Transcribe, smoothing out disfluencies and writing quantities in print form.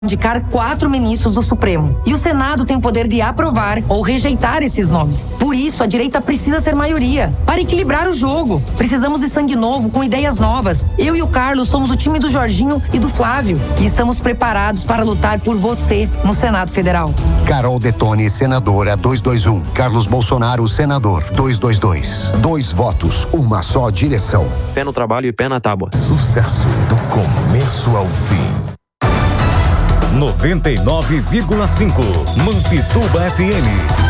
indicar 4 ministros do Supremo. E o Senado tem o poder de aprovar ou rejeitar esses nomes. Por isso, a direita precisa ser maioria. Para equilibrar o jogo, precisamos de sangue novo, com ideias novas. Eu e o Carlos somos o time do Jorginho e do Flávio. E estamos preparados para lutar por você no Senado Federal. Carol Detone, senadora 221. Carlos Bolsonaro, senador 222. 2 votos, uma só direção. Fé no trabalho e pé na tábua. Sucesso do começo ao fim. 99,5 Mampituba FM.